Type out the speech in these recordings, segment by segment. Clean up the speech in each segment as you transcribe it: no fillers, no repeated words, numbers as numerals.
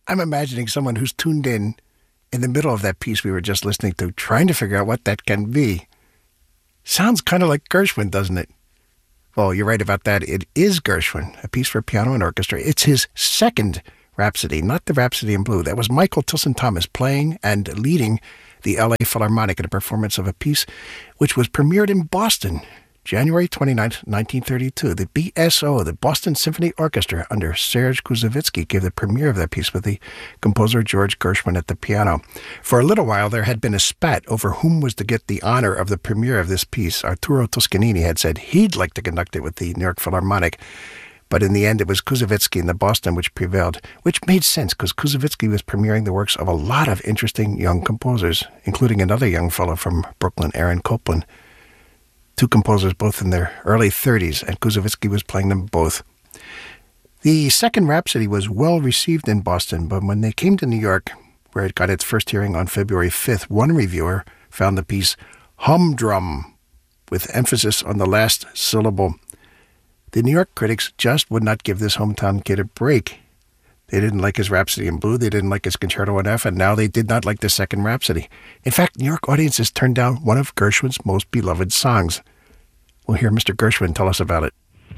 I'm imagining someone who's tuned in the middle of that piece we were just listening to, trying to figure out what that can be. Sounds kind of like Gershwin, doesn't it? Well, you're right about that. It is Gershwin, a piece for piano and orchestra. It's his second Rhapsody, not the Rhapsody in Blue. That was Michael Tilson Thomas playing and leading the L.A. Philharmonic in a performance of a piece which was premiered in Boston, January 29th, 1932. The BSO, the Boston Symphony Orchestra, under Serge Koussevitzky, gave the premiere of that piece with the composer George Gershwin at the piano. For a little while, there had been a spat over whom was to get the honor of the premiere of this piece. Arturo Toscanini had said he'd like to conduct it with the New York Philharmonic, but in the end, it was Koussevitzky in the Boston which prevailed, which made sense because Koussevitzky was premiering the works of a lot of interesting young composers, including another young fellow from Brooklyn, Aaron Copland. Two composers, both in their early 30s, and Koussevitzky was playing them both. The second Rhapsody was well received in Boston, but when they came to New York, where it got its first hearing on February 5th, one reviewer found the piece humdrum, with emphasis on the last syllable. The New York critics just would not give this hometown kid a break. They didn't like his Rhapsody in Blue, they didn't like his Concerto in F, and now they did not like the second Rhapsody. In fact, New York audiences turned down one of Gershwin's most beloved songs. We'll hear Mr. Gershwin tell us about it.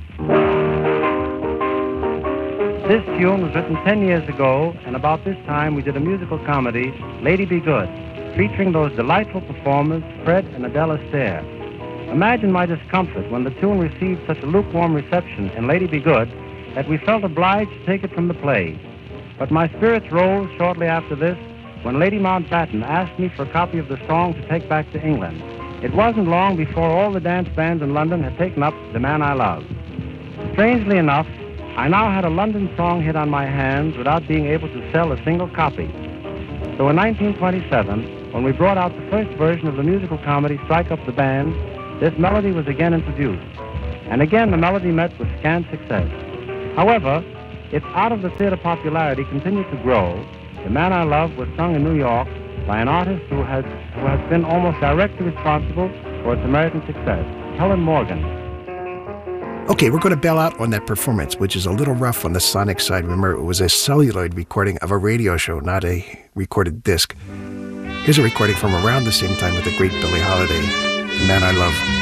This tune was written 10 years ago, and about this time we did a musical comedy, Lady Be Good, featuring those delightful performers, Fred and Adele Astaire. Imagine my discomfort when the tune received such a lukewarm reception in Lady Be Good that we felt obliged to take it from the play. But my spirits rose shortly after this when Lady Mountbatten asked me for a copy of the song to take back to England. It wasn't long before all the dance bands in London had taken up The Man I Love. Strangely enough, I now had a London song hit on my hands without being able to sell a single copy. So in 1927, when we brought out the first version of the musical comedy Strike Up the Band, this melody was again introduced. And again the melody met with scant success. However, its out-of-the-theater popularity continued to grow. The Man I Love was sung in New York by an artist who has been almost directly responsible for its American success, Helen Morgan. Okay, we're going to bail out on that performance, which is a little rough on the sonic side. Remember, it was a celluloid recording of a radio show, not a recorded disc. Here's a recording from around the same time with the great Billie Holiday, The Man I Love.